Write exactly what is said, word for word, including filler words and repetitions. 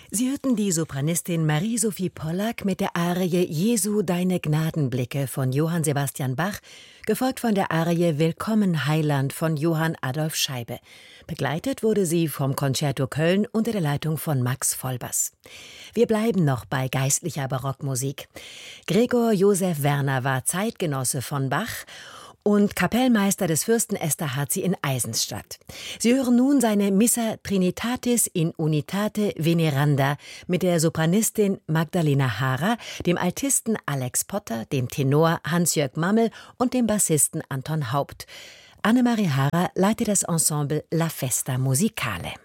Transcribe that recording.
Sie hörten die Sopranistin Marie-Sophie Pollack mit der Arie »Jesu, deine Gnadenblicke« von Johann Sebastian Bach, gefolgt von der Arie »Willkommen, Heiland« von Johann Adolph Scheibe. Begleitet wurde sie vom Concerto Köln unter der Leitung von Max Volbers. Wir bleiben noch bei geistlicher Barockmusik. Gregor Joseph Werner war Zeitgenosse von Bach und Kapellmeister des Fürsten Esterházy in Eisenstadt. Sie hören nun seine Missa Trinitatis in unitate veneranda mit der Sopranistin Magdalena Hara, dem Altisten Alex Potter, dem Tenor Hans-Jörg Mammel und dem Bassisten Anton Haupt. Annemarie Hara leitet das Ensemble La Festa Musicale.